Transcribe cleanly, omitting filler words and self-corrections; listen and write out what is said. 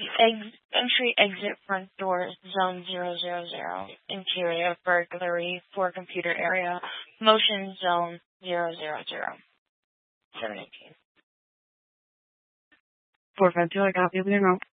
Entry exit front door zone 000. Interior burglary for computer area. Motion zone 000. 718. 452, I copy of the remote.